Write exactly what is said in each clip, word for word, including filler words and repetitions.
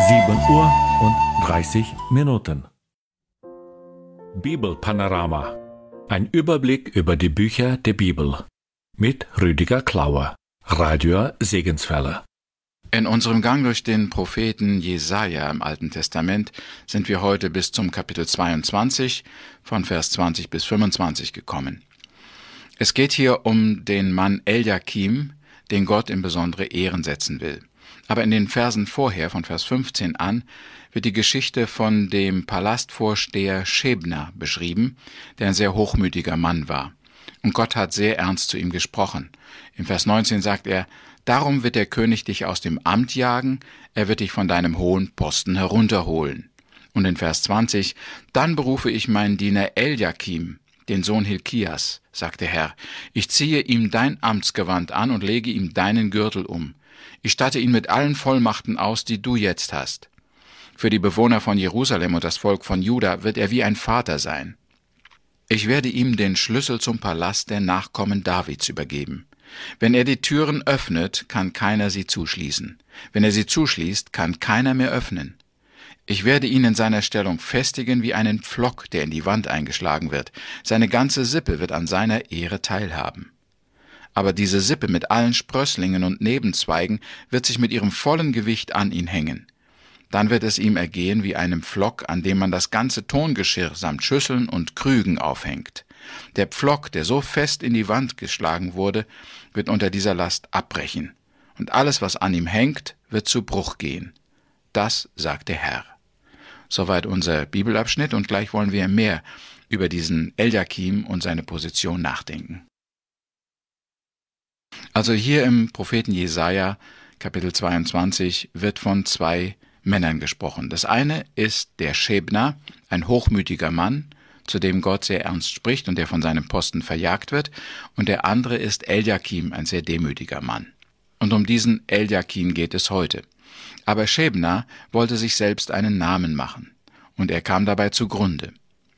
sieben Uhr und dreißig Minuten. Bibelpanorama. Ein Überblick über die Bücher der Bibel. Mit Rüdiger Klauer, Radio Segenswelle. In unserem Gang durch den Propheten Jesaja im Alten Testament sind wir heute bis zum Kapitel zweiundzwanzig, von Vers zwanzig bis fünfundzwanzig gekommen. Es geht hier um den Mann Eliakim, den Gott in besondere Ehren setzen will. Aber in den Versen vorher, von Vers fünfzehn an, wird die Geschichte von dem Palastvorsteher Schebna beschrieben, der ein sehr hochmütiger Mann war. Und Gott hat sehr ernst zu ihm gesprochen. Im Vers neunzehn sagt er: Darum wird der König dich aus dem Amt jagen, er wird dich von deinem hohen Posten herunterholen. Und in Vers zwanzig: Dann berufe ich meinen Diener Eliakim, den Sohn Hilkias, sagt der Herr. Ich ziehe ihm dein Amtsgewand an und lege ihm deinen Gürtel um. Ich statte ihn mit allen Vollmachten aus, die du jetzt hast. Für die Bewohner von Jerusalem und das Volk von Juda wird er wie ein Vater sein. Ich werde ihm den Schlüssel zum Palast der Nachkommen Davids übergeben. Wenn er die Türen öffnet, kann keiner sie zuschließen. Wenn er sie zuschließt, kann keiner mehr öffnen. Ich werde ihn in seiner Stellung festigen wie einen Pflock, der in die Wand eingeschlagen wird. Seine ganze Sippe wird an seiner Ehre teilhaben. Aber diese Sippe mit allen Sprösslingen und Nebenzweigen wird sich mit ihrem vollen Gewicht an ihn hängen. Dann wird es ihm ergehen wie einem Pflock, an dem man das ganze Tongeschirr samt Schüsseln und Krügen aufhängt. Der Pflock, der so fest in die Wand geschlagen wurde, wird unter dieser Last abbrechen. Und alles, was an ihm hängt, wird zu Bruch gehen. Das sagt der Herr. Soweit unser Bibelabschnitt, und gleich wollen wir mehr über diesen Eliakim und seine Position nachdenken. Also hier im Propheten Jesaja, Kapitel zweiundzwanzig, wird von zwei Männern gesprochen. Das eine ist der Schebna, ein hochmütiger Mann, zu dem Gott sehr ernst spricht und der von seinem Posten verjagt wird. Und der andere ist Eliakim, ein sehr demütiger Mann. Und um diesen Eliakim geht es heute. Aber Schebna wollte sich selbst einen Namen machen. Und er kam dabei zugrunde.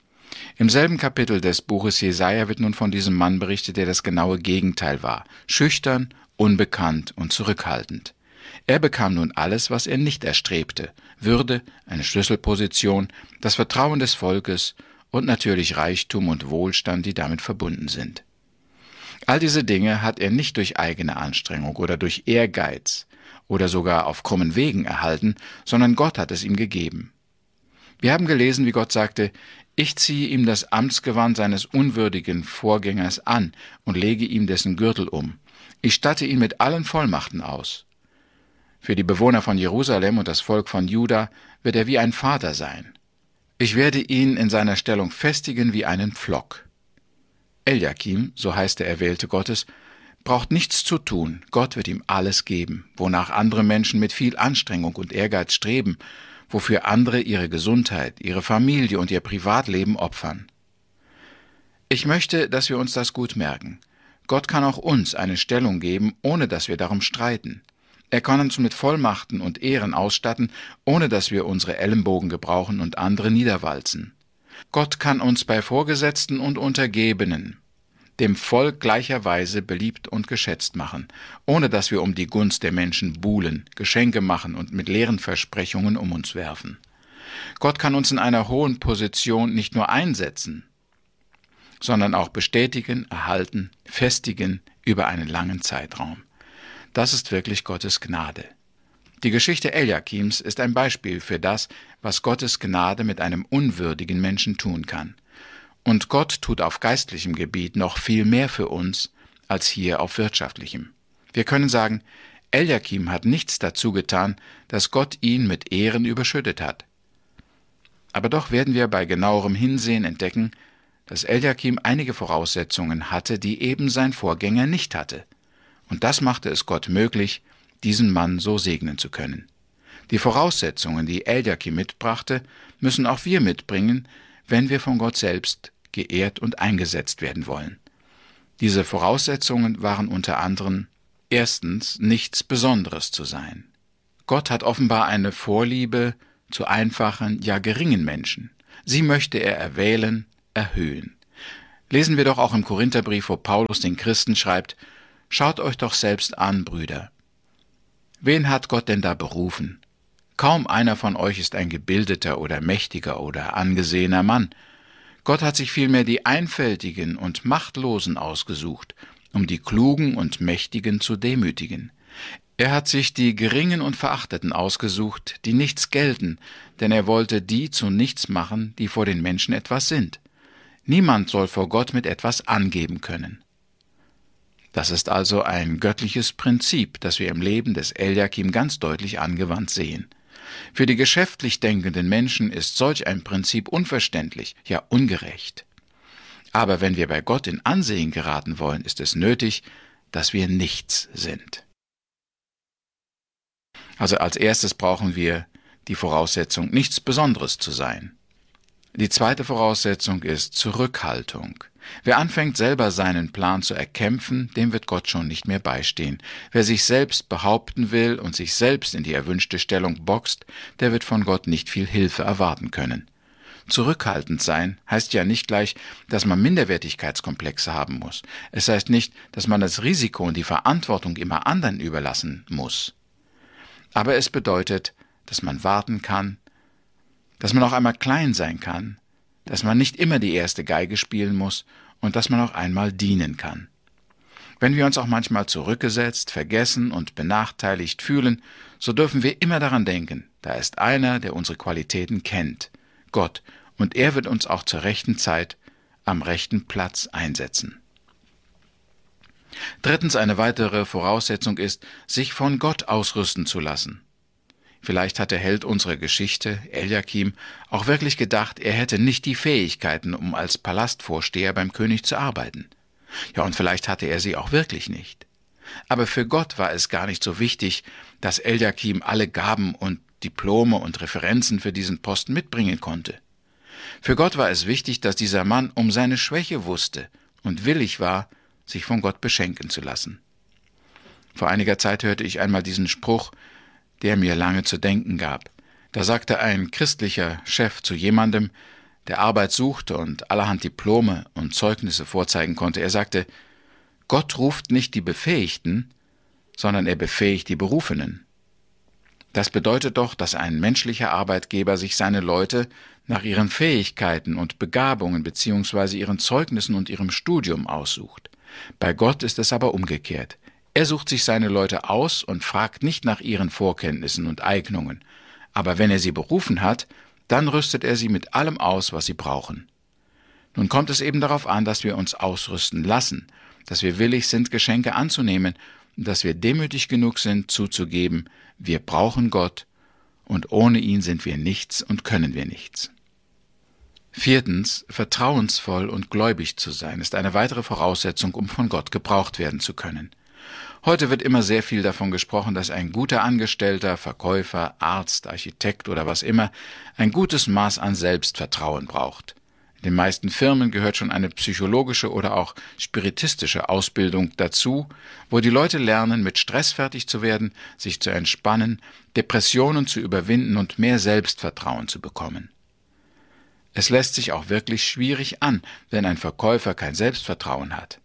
Im selben Kapitel des Buches Jesaja wird nun von diesem Mann berichtet, der das genaue Gegenteil war. Schüchtern, unbekannt und zurückhaltend. Er bekam nun alles, was er nicht erstrebte. Würde, eine Schlüsselposition, das Vertrauen des Volkes und natürlich Reichtum und Wohlstand, die damit verbunden sind. All diese Dinge hat er nicht durch eigene Anstrengung oder durch Ehrgeiz oder sogar auf krummen Wegen erhalten, sondern Gott hat es ihm gegeben. Wir haben gelesen, wie Gott sagte: Ich ziehe ihm das Amtsgewand seines unwürdigen Vorgängers an und lege ihm dessen Gürtel um. Ich statte ihn mit allen Vollmachten aus. Für die Bewohner von Jerusalem und das Volk von Juda wird er wie ein Vater sein. Ich werde ihn in seiner Stellung festigen wie einen Pflock. Eliakim, so heißt der Erwählte Gottes, braucht nichts zu tun. Gott wird ihm alles geben, wonach andere Menschen mit viel Anstrengung und Ehrgeiz streben, wofür andere ihre Gesundheit, ihre Familie und ihr Privatleben opfern. Ich möchte, dass wir uns das gut merken. Gott kann auch uns eine Stellung geben, ohne dass wir darum streiten. Er kann uns mit Vollmachten und Ehren ausstatten, ohne dass wir unsere Ellenbogen gebrauchen und andere niederwalzen. Gott kann uns bei Vorgesetzten und Untergebenen, dem Volk gleicherweise beliebt und geschätzt machen, ohne dass wir um die Gunst der Menschen buhlen, Geschenke machen und mit leeren Versprechungen um uns werfen. Gott kann uns in einer hohen Position nicht nur einsetzen, sondern auch bestätigen, erhalten, festigen über einen langen Zeitraum. Das ist wirklich Gottes Gnade. Die Geschichte Eliakims ist ein Beispiel für das, was Gottes Gnade mit einem unwürdigen Menschen tun kann. Und Gott tut auf geistlichem Gebiet noch viel mehr für uns, als hier auf wirtschaftlichem. Wir können sagen, Eliakim hat nichts dazu getan, dass Gott ihn mit Ehren überschüttet hat. Aber doch werden wir bei genauerem Hinsehen entdecken, dass Eliakim einige Voraussetzungen hatte, die eben sein Vorgänger nicht hatte. Und das machte es Gott möglich, diesen Mann so segnen zu können. Die Voraussetzungen, die Eliakim mitbrachte, müssen auch wir mitbringen, wenn wir von Gott selbst geehrt und eingesetzt werden wollen. Diese Voraussetzungen waren unter anderem: Erstens, nichts Besonderes zu sein. Gott hat offenbar eine Vorliebe zu einfachen, ja geringen Menschen. Sie möchte er erwählen, erhöhen. Lesen wir doch auch im Korintherbrief, wo Paulus den Christen schreibt: Schaut euch doch selbst an, Brüder. Wen hat Gott denn da berufen? Kaum einer von euch ist ein gebildeter oder mächtiger oder angesehener Mann. Gott hat sich vielmehr die Einfältigen und Machtlosen ausgesucht, um die Klugen und Mächtigen zu demütigen. Er hat sich die Geringen und Verachteten ausgesucht, die nichts gelten, denn er wollte die zu nichts machen, die vor den Menschen etwas sind. Niemand soll vor Gott mit etwas angeben können. Das ist also ein göttliches Prinzip, das wir im Leben des Eliakim ganz deutlich angewandt sehen. Für die geschäftlich denkenden Menschen ist solch ein Prinzip unverständlich, ja ungerecht. Aber wenn wir bei Gott in Ansehen geraten wollen, ist es nötig, dass wir nichts sind. Also als erstes brauchen wir die Voraussetzung, nichts Besonderes zu sein. Die zweite Voraussetzung ist Zurückhaltung. Wer anfängt, selber seinen Plan zu erkämpfen, dem wird Gott schon nicht mehr beistehen. Wer sich selbst behaupten will und sich selbst in die erwünschte Stellung boxt, der wird von Gott nicht viel Hilfe erwarten können. Zurückhaltend sein heißt ja nicht gleich, dass man Minderwertigkeitskomplexe haben muss. Es heißt nicht, dass man das Risiko und die Verantwortung immer anderen überlassen muss. Aber es bedeutet, dass man warten kann, dass man auch einmal klein sein kann, dass man nicht immer die erste Geige spielen muss und dass man auch einmal dienen kann. Wenn wir uns auch manchmal zurückgesetzt, vergessen und benachteiligt fühlen, so dürfen wir immer daran denken, da ist einer, der unsere Qualitäten kennt, Gott, und er wird uns auch zur rechten Zeit am rechten Platz einsetzen. Drittens, eine weitere Voraussetzung ist, sich von Gott ausrüsten zu lassen. Vielleicht hat der Held unserer Geschichte, Eliakim, auch wirklich gedacht, er hätte nicht die Fähigkeiten, um als Palastvorsteher beim König zu arbeiten. Ja, und vielleicht hatte er sie auch wirklich nicht. Aber für Gott war es gar nicht so wichtig, dass Eliakim alle Gaben und Diplome und Referenzen für diesen Posten mitbringen konnte. Für Gott war es wichtig, dass dieser Mann um seine Schwäche wusste und willig war, sich von Gott beschenken zu lassen. Vor einiger Zeit hörte ich einmal diesen Spruch, der mir lange zu denken gab. Da sagte ein christlicher Chef zu jemandem, der Arbeit suchte und allerhand Diplome und Zeugnisse vorzeigen konnte. Er sagte, Gott ruft nicht die Befähigten, sondern er befähigt die Berufenen. Das bedeutet doch, dass ein menschlicher Arbeitgeber sich seine Leute nach ihren Fähigkeiten und Begabungen bzw. ihren Zeugnissen und ihrem Studium aussucht. Bei Gott ist es aber umgekehrt. Er sucht sich seine Leute aus und fragt nicht nach ihren Vorkenntnissen und Eignungen. Aber wenn er sie berufen hat, dann rüstet er sie mit allem aus, was sie brauchen. Nun kommt es eben darauf an, dass wir uns ausrüsten lassen, dass wir willig sind, Geschenke anzunehmen und dass wir demütig genug sind, zuzugeben, wir brauchen Gott und ohne ihn sind wir nichts und können wir nichts. Viertens, vertrauensvoll und gläubig zu sein, ist eine weitere Voraussetzung, um von Gott gebraucht werden zu können. Heute wird immer sehr viel davon gesprochen, dass ein guter Angestellter, Verkäufer, Arzt, Architekt oder was immer ein gutes Maß an Selbstvertrauen braucht. In den meisten Firmen gehört schon eine psychologische oder auch spiritistische Ausbildung dazu, wo die Leute lernen, mit Stress fertig zu werden, sich zu entspannen, Depressionen zu überwinden und mehr Selbstvertrauen zu bekommen. Es lässt sich auch wirklich schwierig an, wenn ein Verkäufer kein Selbstvertrauen hat.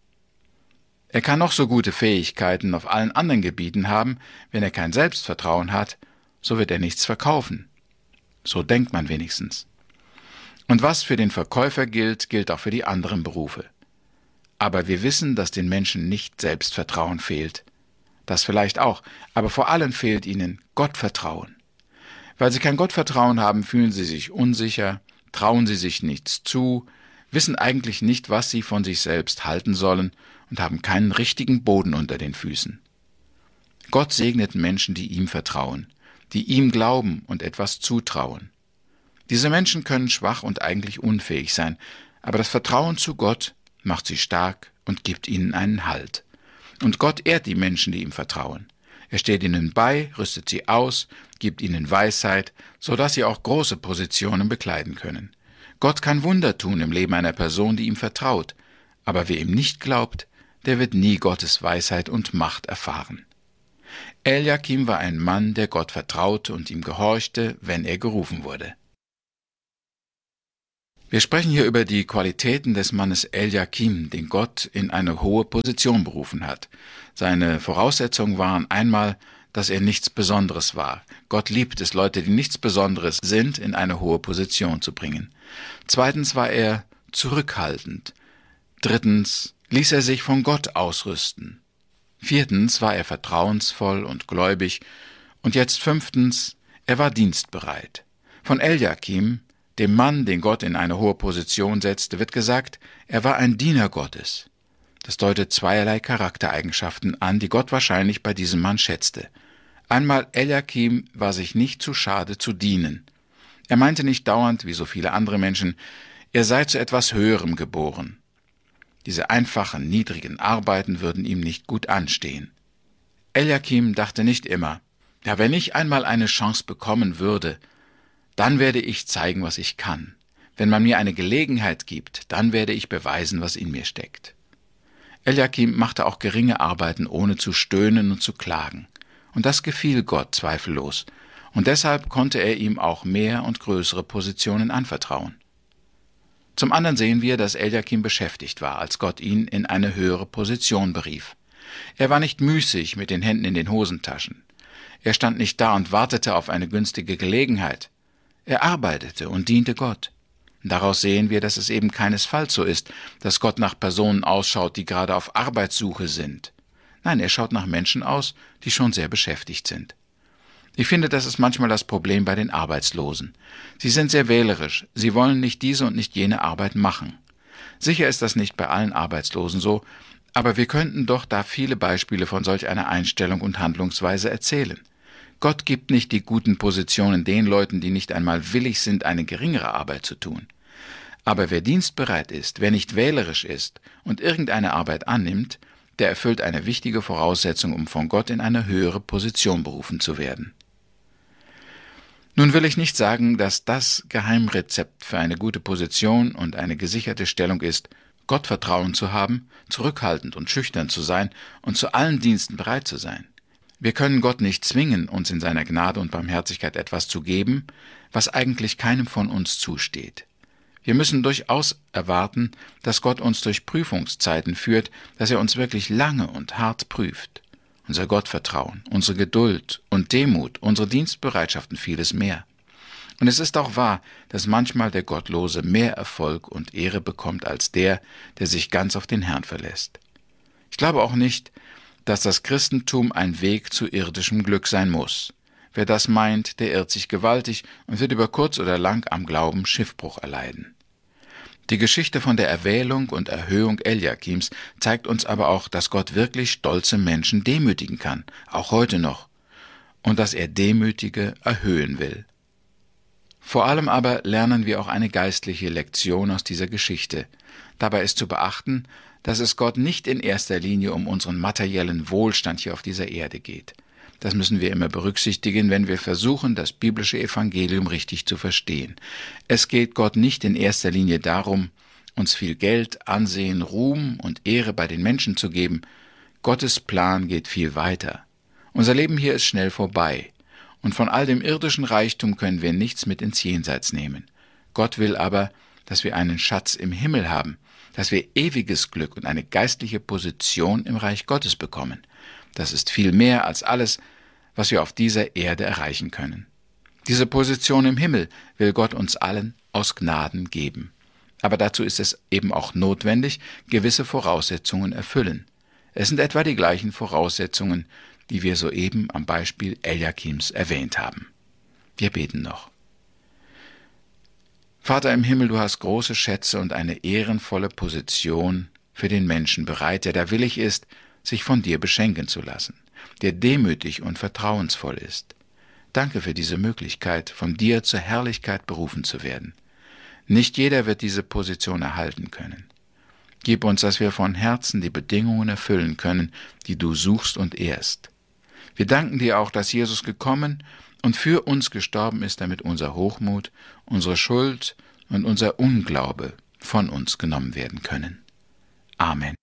Er kann noch so gute Fähigkeiten auf allen anderen Gebieten haben, wenn er kein Selbstvertrauen hat, so wird er nichts verkaufen. So denkt man wenigstens. Und was für den Verkäufer gilt, gilt auch für die anderen Berufe. Aber wir wissen, dass den Menschen nicht Selbstvertrauen fehlt. Das vielleicht auch, aber vor allem fehlt ihnen Gottvertrauen. Weil sie kein Gottvertrauen haben, fühlen sie sich unsicher, trauen sie sich nichts zu, wissen eigentlich nicht, was sie von sich selbst halten sollen und haben keinen richtigen Boden unter den Füßen. Gott segnet Menschen, die ihm vertrauen, die ihm glauben und etwas zutrauen. Diese Menschen können schwach und eigentlich unfähig sein, aber das Vertrauen zu Gott macht sie stark und gibt ihnen einen Halt. Und Gott ehrt die Menschen, die ihm vertrauen. Er steht ihnen bei, rüstet sie aus, gibt ihnen Weisheit, sodass sie auch große Positionen bekleiden können. Gott kann Wunder tun im Leben einer Person, die ihm vertraut, aber wer ihm nicht glaubt, der wird nie Gottes Weisheit und Macht erfahren. Eliakim war ein Mann, der Gott vertraute und ihm gehorchte, wenn er gerufen wurde. Wir sprechen hier über die Qualitäten des Mannes Eliakim, den Gott in eine hohe Position berufen hat. Seine Voraussetzungen waren einmal, dass er nichts Besonderes war. Gott liebt es, Leute, die nichts Besonderes sind, in eine hohe Position zu bringen. Zweitens war er zurückhaltend. Drittens ließ er sich von Gott ausrüsten. Viertens war er vertrauensvoll und gläubig. Und jetzt fünftens, er war dienstbereit. Von Eliakim, dem Mann, den Gott in eine hohe Position setzte, wird gesagt, er war ein Diener Gottes. Das deutet zweierlei Charaktereigenschaften an, die Gott wahrscheinlich bei diesem Mann schätzte. Einmal, Eliakim war sich nicht zu schade zu dienen. Er meinte nicht dauernd, wie so viele andere Menschen, er sei zu etwas Höherem geboren. Diese einfachen, niedrigen Arbeiten würden ihm nicht gut anstehen. Eliakim dachte nicht immer, ja, wenn ich einmal eine Chance bekommen würde, dann werde ich zeigen, was ich kann. Wenn man mir eine Gelegenheit gibt, dann werde ich beweisen, was in mir steckt. Eliakim machte auch geringe Arbeiten, ohne zu stöhnen und zu klagen. Und das gefiel Gott zweifellos. Und deshalb konnte er ihm auch mehr und größere Positionen anvertrauen. Zum anderen sehen wir, dass Eliakim beschäftigt war, als Gott ihn in eine höhere Position berief. Er war nicht müßig mit den Händen in den Hosentaschen. Er stand nicht da und wartete auf eine günstige Gelegenheit. Er arbeitete und diente Gott. Daraus sehen wir, dass es eben keinesfalls so ist, dass Gott nach Personen ausschaut, die gerade auf Arbeitssuche sind. Nein, er schaut nach Menschen aus, die schon sehr beschäftigt sind. Ich finde, das ist manchmal das Problem bei den Arbeitslosen. Sie sind sehr wählerisch, sie wollen nicht diese und nicht jene Arbeit machen. Sicher ist das nicht bei allen Arbeitslosen so, aber wir könnten doch da viele Beispiele von solch einer Einstellung und Handlungsweise erzählen. Gott gibt nicht die guten Positionen den Leuten, die nicht einmal willig sind, eine geringere Arbeit zu tun. Aber wer dienstbereit ist, wer nicht wählerisch ist und irgendeine Arbeit annimmt, der erfüllt eine wichtige Voraussetzung, um von Gott in eine höhere Position berufen zu werden. Nun will ich nicht sagen, dass das Geheimrezept für eine gute Position und eine gesicherte Stellung ist, Gottvertrauen zu haben, zurückhaltend und schüchtern zu sein und zu allen Diensten bereit zu sein. Wir können Gott nicht zwingen, uns in seiner Gnade und Barmherzigkeit etwas zu geben, was eigentlich keinem von uns zusteht. Wir müssen durchaus erwarten, dass Gott uns durch Prüfungszeiten führt, dass er uns wirklich lange und hart prüft. Unser Gottvertrauen, unsere Geduld und Demut, unsere Dienstbereitschaft und vieles mehr. Und es ist auch wahr, dass manchmal der Gottlose mehr Erfolg und Ehre bekommt als der, der sich ganz auf den Herrn verlässt. Ich glaube auch nicht, dass das Christentum ein Weg zu irdischem Glück sein muss. Wer das meint, der irrt sich gewaltig und wird über kurz oder lang am Glauben Schiffbruch erleiden. Die Geschichte von der Erwählung und Erhöhung Eliakims zeigt uns aber auch, dass Gott wirklich stolze Menschen demütigen kann, auch heute noch, und dass er Demütige erhöhen will. Vor allem aber lernen wir auch eine geistliche Lektion aus dieser Geschichte. Dabei ist zu beachten, dass es Gott nicht in erster Linie um unseren materiellen Wohlstand hier auf dieser Erde geht. Das müssen wir immer berücksichtigen, wenn wir versuchen, das biblische Evangelium richtig zu verstehen. Es geht Gott nicht in erster Linie darum, uns viel Geld, Ansehen, Ruhm und Ehre bei den Menschen zu geben. Gottes Plan geht viel weiter. Unser Leben hier ist schnell vorbei. Und von all dem irdischen Reichtum können wir nichts mit ins Jenseits nehmen. Gott will aber, dass wir einen Schatz im Himmel haben, dass wir ewiges Glück und eine geistliche Position im Reich Gottes bekommen. Das ist viel mehr als alles, was wir auf dieser Erde erreichen können. Diese Position im Himmel will Gott uns allen aus Gnaden geben. Aber dazu ist es eben auch notwendig, gewisse Voraussetzungen erfüllen. Es sind etwa die gleichen Voraussetzungen, die wir soeben am Beispiel Eliakims erwähnt haben. Wir beten noch. Vater im Himmel, du hast große Schätze und eine ehrenvolle Position für den Menschen bereit, der da willig ist, sich von dir beschenken zu lassen, der demütig und vertrauensvoll ist. Danke für diese Möglichkeit, von dir zur Herrlichkeit berufen zu werden. Nicht jeder wird diese Position erhalten können. Gib uns, dass wir von Herzen die Bedingungen erfüllen können, die du suchst und ehrst. Wir danken dir auch, dass Jesus gekommen und für uns gestorben ist, damit unser Hochmut, unsere Schuld und unser Unglaube von uns genommen werden können. Amen.